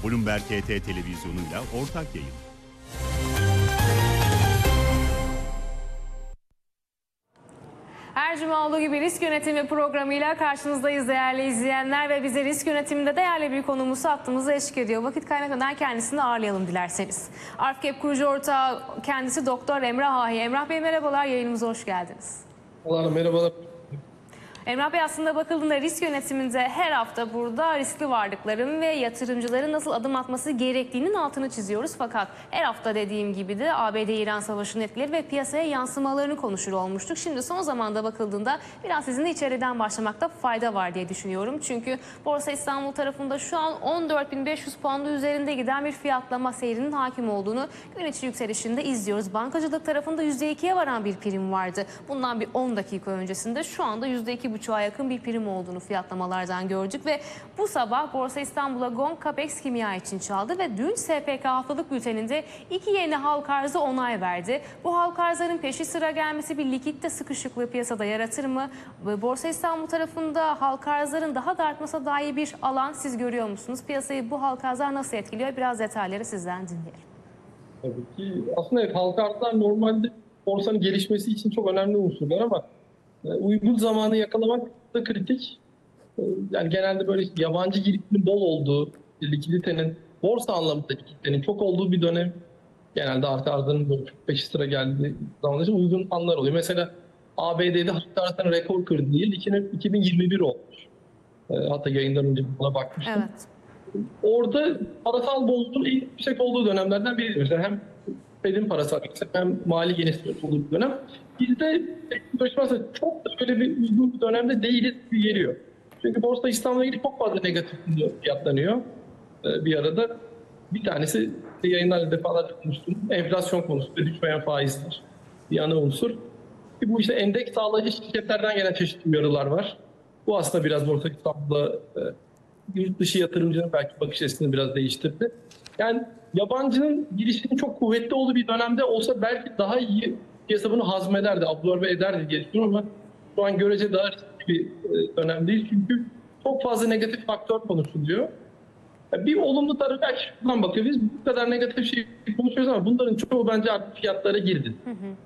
Bloomberg HT televizyonuyla ortak yayın. Her cuma olduğu gibi risk yönetimi programıyla karşınızdayız değerli izleyenler ve bize risk yönetiminde değerli bir konumuz hattımıza eşlik ediyor. Vakit kaybetmeden kendisini ağırlayalım dilerseniz. Arfkep kurucu ortağı kendisi Doktor Emrah Ahi. Emrah Bey merhabalar, yayınımıza hoş geldiniz. Merhabalar. Emrah Bey, aslında bakıldığında risk yönetiminde her hafta burada riskli varlıkların ve yatırımcıların nasıl adım atması gerektiğinin altını çiziyoruz. Fakat her hafta dediğim gibi de ABD-İran savaşının etkileri ve piyasaya yansımalarını konuşur olmuştuk. Şimdi son zamanda bakıldığında biraz sizinle içeriden başlamakta fayda var diye düşünüyorum. Çünkü Borsa İstanbul tarafında şu an 14.500 puanlı üzerinde giden bir fiyatlama seyrinin hakim olduğunu gün içi yükselişinde izliyoruz. Bankacılık tarafında %2'ye varan bir prim vardı. Bundan bir 10 dakika öncesinde şu anda %2,5'a yakın bir prim olduğunu fiyatlamalardan gördük ve bu sabah Borsa İstanbul'a Gong Capex Kimya için çaldı ve dün SPK haftalık bülteninde 2 yeni halka arzı onay verdi. Bu halka arzların peşi sıra gelmesi bir likitte sıkışıklığı piyasada yaratır mı? Borsa İstanbul tarafında halka arzların daha da artmasına dair bir alan siz görüyor musunuz? Piyasayı bu halka arzlar nasıl etkiliyor? Biraz detayları sizden dinleyelim. Tabii ki. Aslında evet, halka arzlar normalde borsanın gelişmesi için çok önemli unsurlar ama uygun zamanı yakalamak da kritik. Yani genelde böyle yabancı girişimin bol olduğu, likiditenin, borsa anlamında likiditenin çok olduğu bir dönem genelde halka arzların böyle 45 sıra geldiği zaman için uygun anlar oluyor. Mesela ABD'de halka arzların rekor kırdığı yıl 2021 olmuş. Hatta yayından önce buna bakmıştım. Evet. Orada parasal bolluğun en yüksek olduğu dönemlerden biri. Mesela hem Fed'in parasal yüksek hem mali genişlemesi olduğu bir dönem. Bizde çok da böyle bir uzun bir dönemde değiliz gibi geliyor. Çünkü Borsa İstanbul'la ilgili çok fazla negatif fiyatlanıyor bir arada. Bir tanesi yayınlarla defalarca konuştum. Enflasyon konusu ve düşmeyen faizler bir ana unsur. Bu işte endeks sağlayıcı şirketlerden gelen çeşitli uyarılar var. Bu aslında biraz Borsa İstanbul'da yurt dışı yatırımcının belki bakış açısını biraz değiştirdi. Yani yabancının girişinin çok kuvvetli olduğu bir dönemde olsa belki daha iyi piyasa bunu hazmederdi, absorbe ederdi diye düşünüyorum ama şu an görece daha riskli bir dönem değil. Çünkü çok fazla negatif faktör konuşuluyor. Bir olumlu tarafı belki şuradan bakıyor. Biz bu kadar negatif şey konuşuyoruz ama bunların çoğu bence artık fiyatlara girdi.